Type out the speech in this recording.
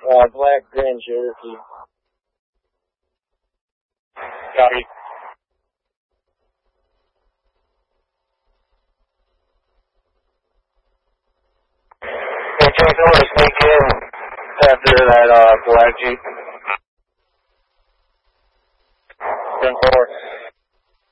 Black Grand Cherokee. Copy. Hey, James, I want to sneak in after that Black Jeep. 10-4.